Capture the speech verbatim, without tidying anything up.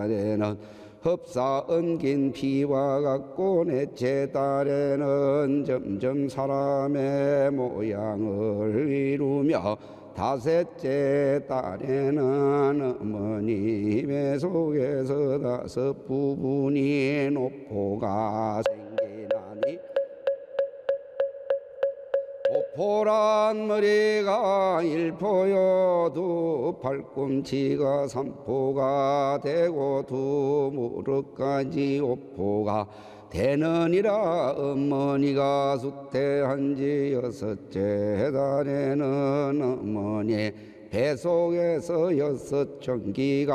달에는 흡사 엉긴 피와 같고 넷째 달에는 점점 사람의 모양을 이루며 다섯째 달에는 어머니 배 속에서 다섯 부분이 노포가 생기나니 오포란 머리가 일포요 두 팔꿈치가 삼포가 되고 두 무릎까지 오포가 되느니라. 어머니가 수태한지 여섯째 달에는 어머니 배 속에서 여섯 전기가